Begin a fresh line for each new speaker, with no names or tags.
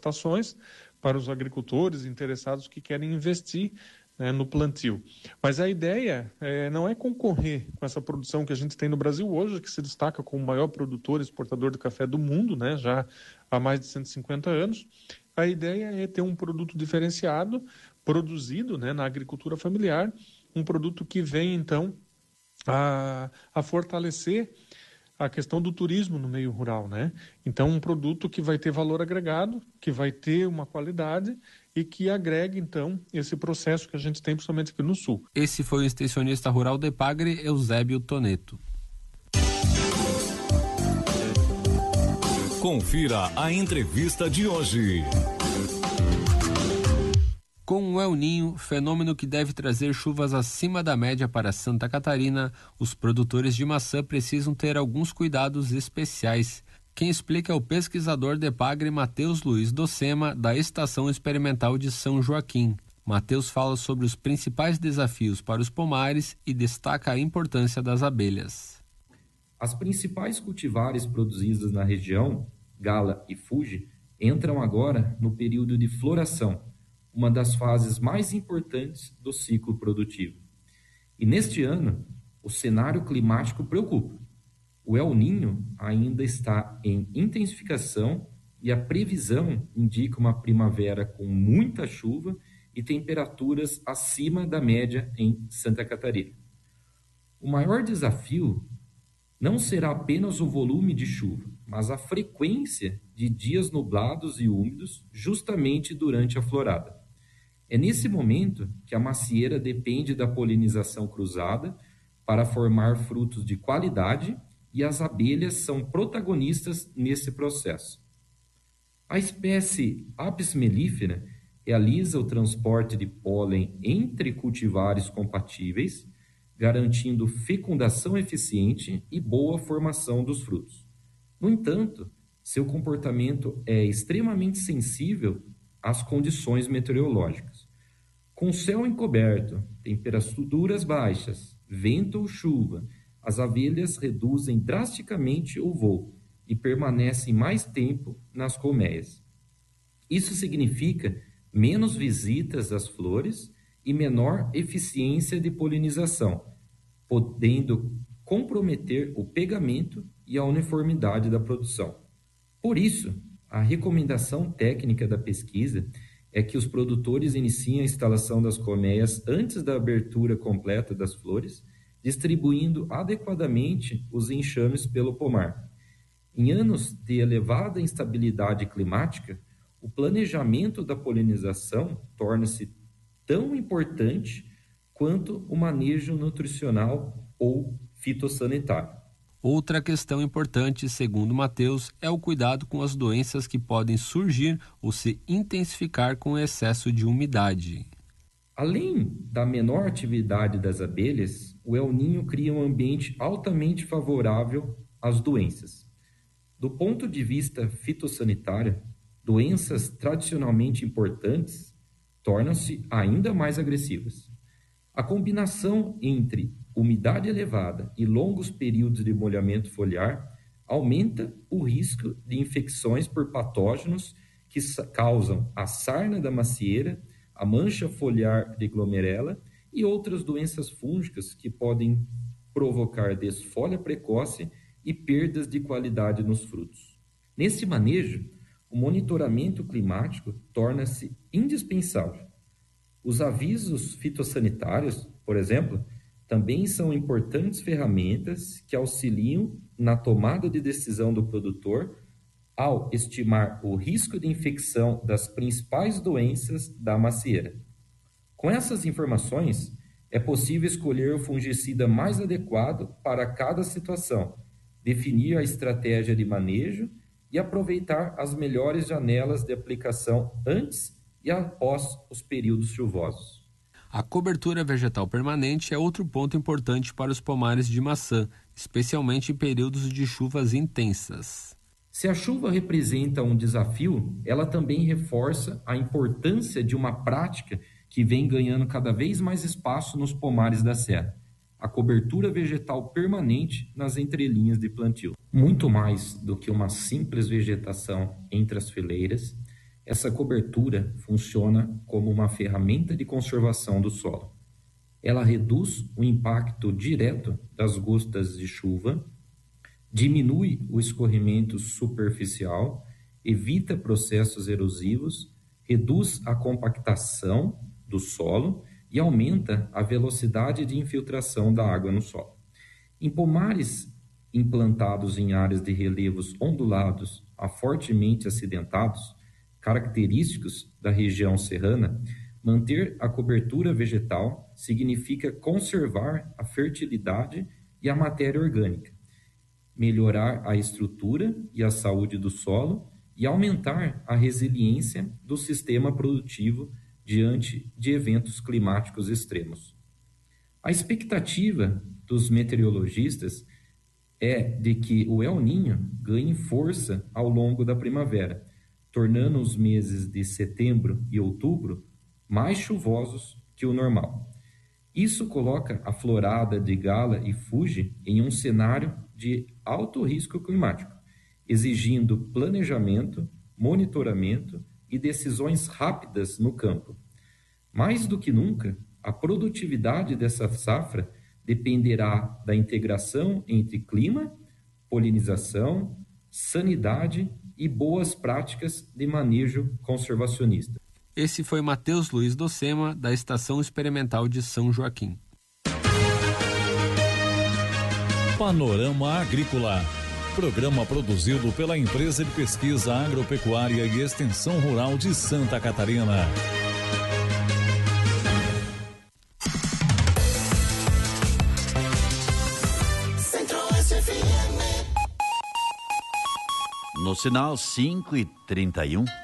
estações para os agricultores interessados que querem investir, né, no plantio. Mas a ideia não é concorrer com essa produção que a gente tem no Brasil hoje, que se destaca como o maior produtor e exportador de café do mundo, né, já há mais de 150 anos. A ideia é ter um produto diferenciado, produzido, né, na agricultura familiar, um produto que vem, então, a fortalecer a questão do turismo no meio rural, né? Então, um produto que vai ter valor agregado, que vai ter uma qualidade e que agregue, então, esse processo que a gente tem, principalmente aqui no Sul.
Esse foi o extensionista rural da EPAGRE, Eusébio Toneto.
Confira a entrevista de hoje.
Com o El Niño, fenômeno que deve trazer chuvas acima da média para Santa Catarina, os produtores de maçã precisam ter alguns cuidados especiais. Quem explica é o pesquisador de EPAGRE Matheus Luiz Docema, da Estação Experimental de São Joaquim. Matheus fala sobre os principais desafios para os pomares e destaca a importância das abelhas.
As principais cultivares produzidas na região, Gala e Fuji, entram agora no período de floração, uma das fases mais importantes do ciclo produtivo. E neste ano, o cenário climático preocupa. O El Niño ainda está em intensificação e a previsão indica uma primavera com muita chuva e temperaturas acima da média em Santa Catarina. O maior desafio não será apenas o volume de chuva, mas a frequência de dias nublados e úmidos justamente durante a florada. É nesse momento que a macieira depende da polinização cruzada para formar frutos de qualidade e as abelhas são protagonistas nesse processo. A espécie Apis mellifera realiza o transporte de pólen entre cultivares compatíveis, garantindo fecundação eficiente e boa formação dos frutos. No entanto, seu comportamento é extremamente sensível às condições meteorológicas. Com céu encoberto, temperaturas baixas, vento ou chuva, as abelhas reduzem drasticamente o voo e permanecem mais tempo nas colmeias. Isso significa menos visitas às flores e menor eficiência de polinização, podendo comprometer o pegamento e a uniformidade da produção. Por isso, a recomendação técnica da pesquisa é que os produtores iniciem a instalação das colmeias antes da abertura completa das flores, distribuindo adequadamente os enxames pelo pomar. Em anos de elevada instabilidade climática, o planejamento da polinização torna-se tão importante quanto o manejo nutricional ou fitossanitário.
Outra questão importante, segundo Matheus, é o cuidado com as doenças que podem surgir ou se intensificar com o excesso de umidade.
Além da menor atividade das abelhas, o El Niño cria um ambiente altamente favorável às doenças. Do ponto de vista fitossanitário, doenças tradicionalmente importantes tornam-se ainda mais agressivas. A combinação entre umidade elevada e longos períodos de molhamento foliar aumenta o risco de infecções por patógenos que causam a sarna da macieira, a mancha foliar de glomerela e outras doenças fúngicas que podem provocar desfolha precoce e perdas de qualidade nos frutos. Nesse manejo, o monitoramento climático torna-se indispensável. Os avisos fitossanitários, por exemplo, também são importantes ferramentas que auxiliam na tomada de decisão do produtor ao estimar o risco de infecção das principais doenças da macieira. Com essas informações, é possível escolher o fungicida mais adequado para cada situação, definir a estratégia de manejo e aproveitar as melhores janelas de aplicação antes e após os períodos chuvosos.
A cobertura vegetal permanente é outro ponto importante para os pomares de maçã, especialmente em períodos de chuvas intensas.
Se a chuva representa um desafio, ela também reforça a importância de uma prática que vem ganhando cada vez mais espaço nos pomares da serra: a cobertura vegetal permanente nas entrelinhas de plantio. Muito mais do que uma simples vegetação entre as fileiras, Essa cobertura funciona como uma ferramenta de conservação do solo. Ela reduz o impacto direto das gotas de chuva, diminui o escorrimento superficial, evita processos erosivos, reduz a compactação do solo e aumenta a velocidade de infiltração da água no solo. Em pomares implantados em áreas de relevos ondulados a fortemente acidentados, característicos da região serrana, manter a cobertura vegetal significa conservar a fertilidade e a matéria orgânica, melhorar a estrutura e a saúde do solo e aumentar a resiliência do sistema produtivo diante de eventos climáticos extremos. A expectativa dos meteorologistas é de que o El Niño ganhe força ao longo da primavera, tornando os meses de setembro e outubro mais chuvosos que o normal. Isso coloca a florada de Gala e Fuji em um cenário de alto risco climático, exigindo planejamento, monitoramento e decisões rápidas no campo. Mais do que nunca, a produtividade dessa safra dependerá da integração entre clima, polinização, sanidade e boas práticas de manejo conservacionista.
Esse foi Matheus Luiz Docema, da Estação Experimental de São Joaquim.
Panorama Agrícola. Programa produzido pela Empresa de Pesquisa Agropecuária e Extensão Rural de Santa Catarina.
No sinal 5h31.